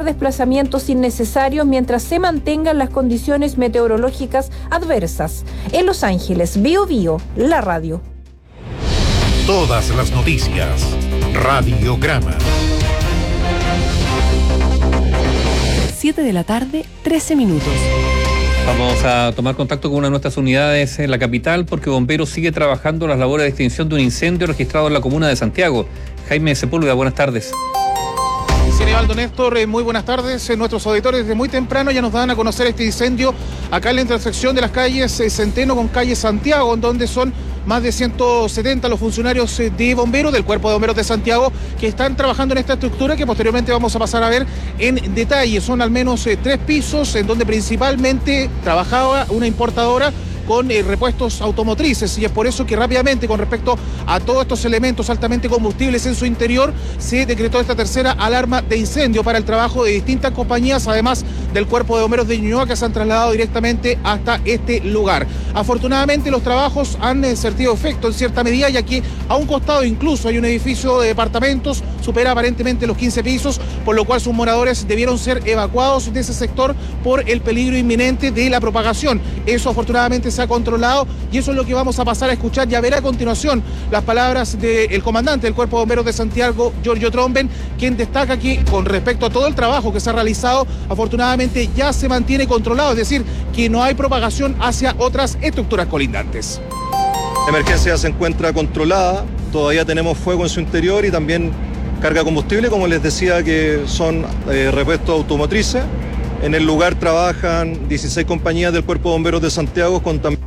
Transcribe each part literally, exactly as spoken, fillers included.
desplazamientos innecesarios mientras se mantengan las condiciones meteorológicas adversas. En Los Ángeles, Bio Bio, la radio. Todas las noticias. Radiograma. siete de la tarde, trece minutos. Vamos a tomar contacto con una de nuestras unidades en la capital porque Bomberos sigue trabajando las labores de extinción de un incendio registrado en la comuna de Santiago. Jaime Sepúlveda, buenas tardes. Cinevaldo Néstor, muy buenas tardes. Nuestros auditores desde muy temprano ya nos dan a conocer este incendio acá en la intersección de las calles Centeno con calle Santiago, en donde son más de ciento setenta los funcionarios de bomberos del Cuerpo de Bomberos de Santiago que están trabajando en esta estructura que posteriormente vamos a pasar a ver en detalle. Son al menos eh, tres pisos en donde principalmente trabajaba una importadora con eh, repuestos automotrices, y es por eso que rápidamente, con respecto a todos estos elementos altamente combustibles en su interior, se decretó esta tercera alarma de incendio para el trabajo de distintas compañías, además del Cuerpo de Bomberos de Ñuñoa, que se han trasladado directamente hasta este lugar. Afortunadamente los trabajos han eh, surtido efecto en cierta medida, ya que a un costado incluso hay un edificio de departamentos, supera aparentemente los quince pisos, por lo cual sus moradores debieron ser evacuados de ese sector por el peligro inminente de la propagación. Eso afortunadamente se ha controlado y eso es lo que vamos a pasar a escuchar y a ver a continuación las palabras del comandante del Cuerpo de Bomberos de Santiago, Giorgio Tromben, quien destaca que con respecto a todo el trabajo que se ha realizado, afortunadamente ya se mantiene controlado, es decir, que no hay propagación hacia otras estructuras colindantes. La emergencia se encuentra controlada, todavía tenemos fuego en su interior y también carga combustible, como les decía, que son eh, repuestos automotrices. En el lugar trabajan dieciséis compañías del Cuerpo de Bomberos de Santiago con también...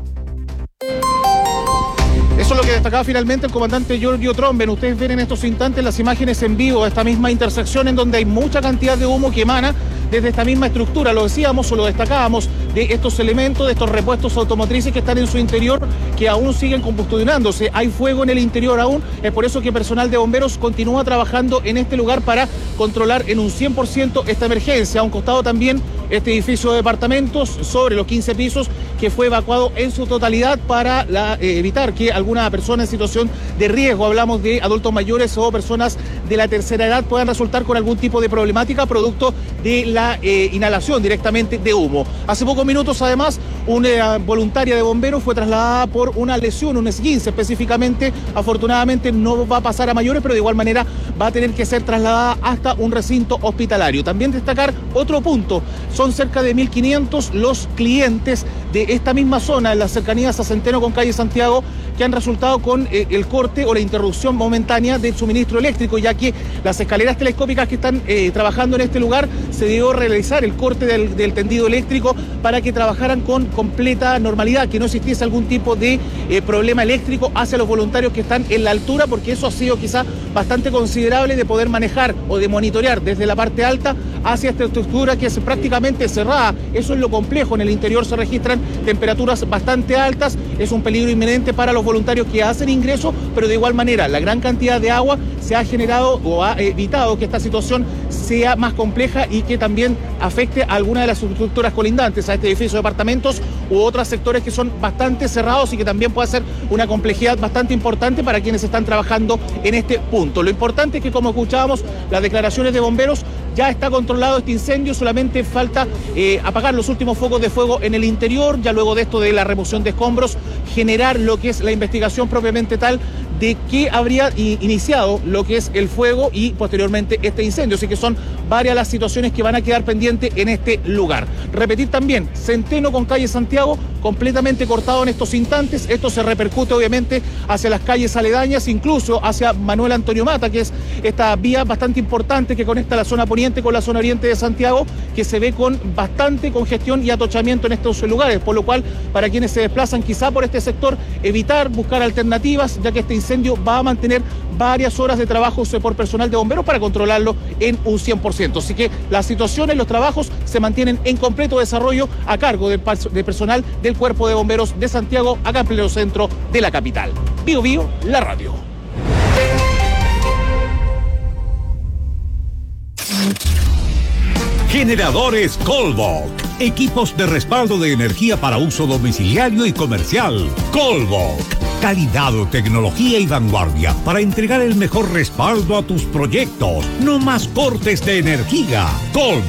Eso es lo que destacaba finalmente el comandante Giorgio Tromben. Ustedes ven en estos instantes las imágenes en vivo de esta misma intersección en donde hay mucha cantidad de humo que emana desde esta misma estructura. Lo decíamos o lo destacábamos de estos elementos, de estos repuestos automotrices que están en su interior, que aún siguen combustionándose. Hay fuego en el interior aún. Es por eso que personal de bomberos continúa trabajando en este lugar para controlar en un cien por ciento esta emergencia. A un costado también este edificio de departamentos sobre los quince pisos que fue evacuado en su totalidad para la, eh, evitar que alguna persona en situación de riesgo, hablamos de adultos mayores o personas de la tercera edad, puedan resultar con algún tipo de problemática producto de la eh, inhalación directamente de humo. Hace pocos minutos además una voluntaria de bomberos fue trasladada por una lesión, un esguince específicamente. Afortunadamente no va a pasar a mayores, pero de igual manera va a tener que ser trasladada hasta un recinto hospitalario. También destacar otro punto, son cerca de mil quinientos los clientes de esta misma zona, en las cercanías a Centeno con calle Santiago, que han resultado con eh, el corte o la interrupción momentánea del suministro eléctrico, ya que las escaleras telescópicas que están eh, trabajando en este lugar se debió realizar el corte del, del tendido eléctrico para que trabajaran con completa normalidad, que no existiese algún tipo de eh, problema eléctrico hacia los voluntarios que están en la altura, porque eso ha sido quizá bastante considerable de poder manejar o de monitorear desde la parte alta hacia esta estructura que es prácticamente cerrada. Eso es lo complejo, en el interior se registran temperaturas bastante altas, es un peligro inminente para los voluntarios que hacen ingreso, pero de igual manera la gran cantidad de agua se ha generado o ha evitado que esta situación sea más compleja y que también afecte a alguna de las estructuras colindantes, a este edificio de departamentos u otros sectores que son bastante cerrados y que también puede ser una complejidad bastante importante para quienes están trabajando en este punto. Lo importante es que, como escuchábamos las declaraciones de bomberos, ya está controlado este incendio, solamente falta eh, apagar los últimos focos de fuego en el interior, ya luego de esto de la remoción de escombros, generar lo que es la investigación propiamente tal de qué habría iniciado lo que es el fuego y posteriormente este incendio. Así que son varias las situaciones que van a quedar pendientes en este lugar. Repetir también, Centeno con calle Santiago completamente cortado en estos instantes. Esto se repercute obviamente hacia las calles aledañas, incluso hacia Manuel Antonio Mata, que es esta vía bastante importante que conecta la zona poniente con la zona oriente de Santiago, que se ve con bastante congestión y atochamiento en estos lugares, por lo cual para quienes se desplazan quizá por este sector, evitar, buscar alternativas, ya que este incendio va a mantener varias horas de trabajo por personal de bomberos para controlarlo en un cien por ciento. Así que las situaciones, los trabajos se mantienen en completo desarrollo a cargo del de personal del Cuerpo de Bomberos de Santiago, acá en pleno centro de la capital. Bio Bio, la radio. Generadores Colbok. Equipos de respaldo de energía para uso domiciliario y comercial. Colbok. Calidad, tecnología y vanguardia para entregar el mejor respaldo a tus proyectos. No más cortes de energía. Colbok.